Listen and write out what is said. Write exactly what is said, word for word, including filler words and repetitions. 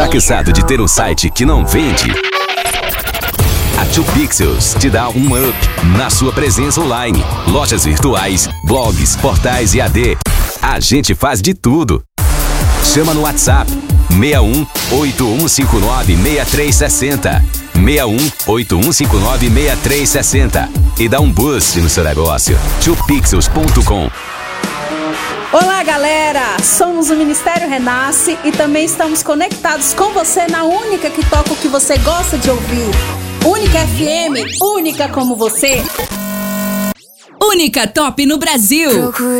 Tá cansado de ter um site que não vende? A dois Pixels te dá um up na sua presença online. Lojas virtuais, blogs, portais e A D. A gente faz de tudo. Chama no WhatsApp seis um oito um cinco nove seis três seis zero. seis um oito um cinco nove seis três seis zero e dá um boost no seu negócio. dois pixels ponto com. Olá, galera! Somos o Ministério Renasce e também estamos conectados com você na única que toca o que você gosta de ouvir. Única F M, única como você. Única top no Brasil.